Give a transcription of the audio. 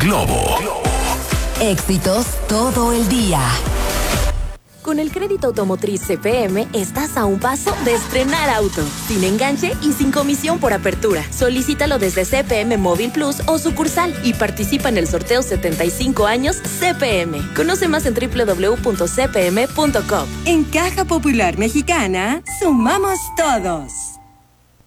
Globo. Éxitos todo el día. Con el crédito automotriz CPM estás a un paso de estrenar auto, sin enganche y sin comisión por apertura. Solicítalo desde CPM Móvil Plus o sucursal y participa en el sorteo 75 años CPM. Conoce más en www.cpm.com. En Caja Popular Mexicana, sumamos todos.